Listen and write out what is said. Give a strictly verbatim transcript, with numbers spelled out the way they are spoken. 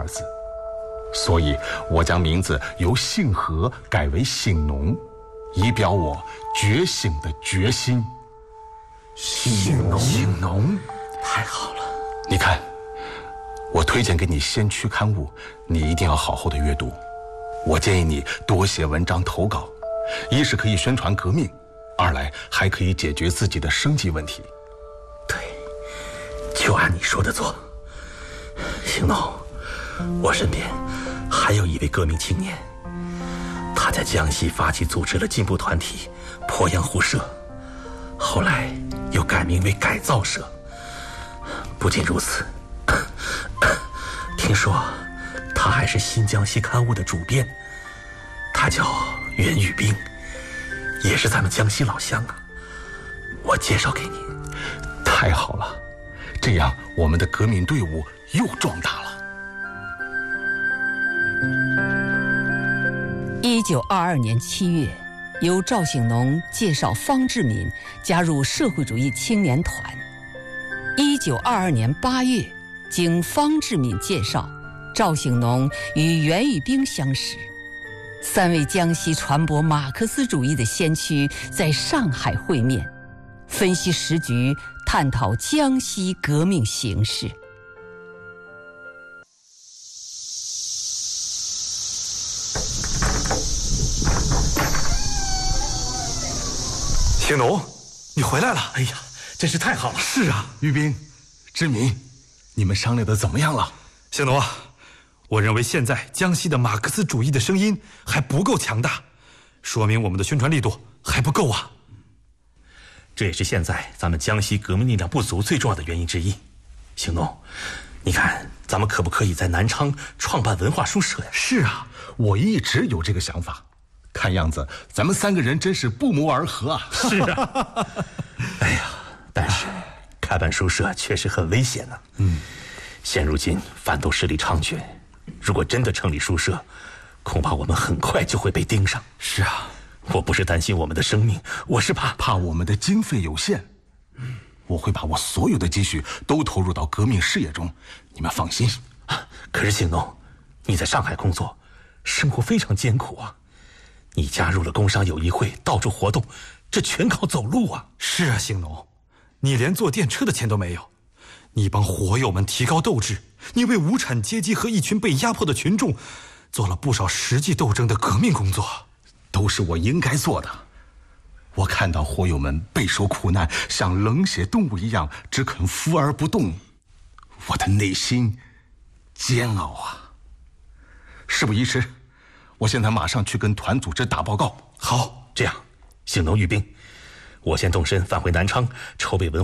二字，所以我将名字由姓何改为姓农，以表我觉醒的决心。 姓农， 姓农， 太好了！ 你看，我推荐给你先驱刊物，你一定要好好的阅读。我建议你多写文章投稿，一是可以宣传革命，二来还可以解决自己的生计问题。 对，就按你说的做。姓农，我身边还有一位革命青年，他在江西发起组织了进步团体鄱阳湖社，后来又改名为改造社。不仅如此，听说他还是新江西刊物的主编，他叫袁宇兵，也是咱们江西老乡啊。我介绍给你。 太好了，这样我们的革命队伍又壮大了。 一九二二年七月，由赵醒农介绍方志敏加入社会主义青年团。一九二二年八月，经方志敏介绍，赵醒农与袁宇兵相识，三位江西传播马克思主义的先驱在上海会面，分析时局，探讨江西革命形势。 姓农，你回来了！ 哎呀，真是太好了！ 是啊，于兵、志敏，你们商量的怎么样了？ 姓农啊，我认为现在江西的马克思主义的声音还不够强大，说明我们的宣传力度还不够啊。 这也是现在咱们江西革命力量不足最重要的原因之一。姓农，你看咱们可不可以在南昌创办文化书社呀？ 是啊，我一直有这个想法。看样子咱们三个人真是不谋而合啊！ 是啊，哎呀，但是开办书社确实很危险呢、啊。嗯，现如今反动势力猖獗，如果真的成立书社，恐怕我们很快就会被盯上。 是啊， 我不是担心我们的生命，我是怕怕我们的经费有限。嗯，我会把我所有的积蓄都投入到革命事业中，你们放心。 啊，可是姓农，你在上海工作，生活非常艰苦啊。你加入了工商友谊会，到处活动，这全靠走路啊！ 是啊，姓农，你连坐电车的钱都没有，你帮火友们提高斗志，你为无产阶级和一群被压迫的群众做了不少实际斗争的革命工作， 都是我应该做的。我看到火友们备受苦难，像冷血动物一样只肯伏而不动，我的内心煎熬啊！事不宜迟，我现在马上去跟团组织打报告。 好，这样，姓农于兵，我先动身返回南昌筹备文化